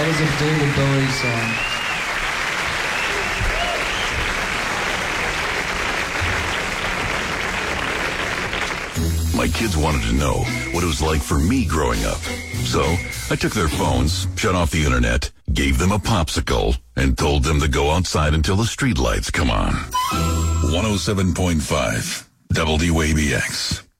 That is a David Bowie song. My kids wanted to know what it was like for me growing up. So I took their phones, shut off the internet, gave them a popsicle, and told them to go outside until the streetlights come on. 107.5 WABX.